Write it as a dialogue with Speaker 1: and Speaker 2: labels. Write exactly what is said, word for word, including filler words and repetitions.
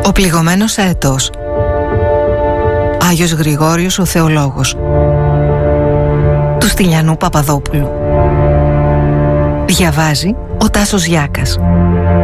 Speaker 1: Ο πληγωμένος αετός. Άγιος Γρηγόριος ο Θεολόγος, του Στυλιανού Παπαδόπουλου. Διαβάζει ο Τάσος Γιάκας.